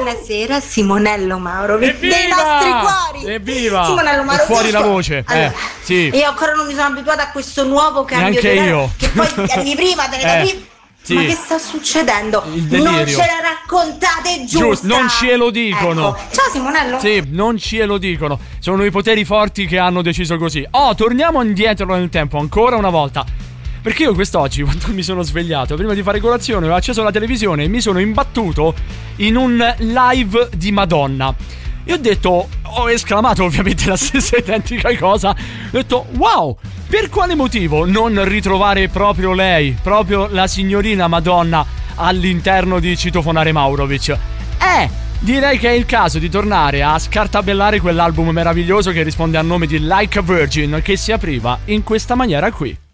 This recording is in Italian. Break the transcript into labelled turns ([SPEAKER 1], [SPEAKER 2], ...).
[SPEAKER 1] Buonasera Simonello Mauro, dei nostri cuori.
[SPEAKER 2] Evviva!
[SPEAKER 1] Simonello Mauro,
[SPEAKER 2] fuori la voce.
[SPEAKER 1] Allora,
[SPEAKER 2] sì.
[SPEAKER 1] io ancora non mi sono abituata a questo nuovo cambio
[SPEAKER 2] Neanche io.
[SPEAKER 1] che poi arrivi prima, te ne capisci.
[SPEAKER 2] Sì.
[SPEAKER 1] Ma che sta succedendo?
[SPEAKER 2] Il delirio.
[SPEAKER 1] Non ce la raccontate giusta.
[SPEAKER 2] Non ce lo dicono.
[SPEAKER 1] Ecco. Ciao Simonello.
[SPEAKER 2] Sì, non ce lo dicono. Sono i poteri forti che hanno deciso così. Torniamo indietro nel tempo ancora una volta. Perché io quest'oggi, quando mi sono svegliato, prima di fare colazione, ho acceso la televisione e mi sono imbattuto in un live di Madonna. Io ho esclamato ovviamente la stessa identica cosa. Ho detto, wow, per quale motivo non ritrovare proprio lei, proprio la signorina Madonna all'interno di Citofonare Maurovic? Direi che è il caso di tornare a scartabellare quell'album meraviglioso che risponde al nome di Like a Virgin, che si apriva in questa maniera qui.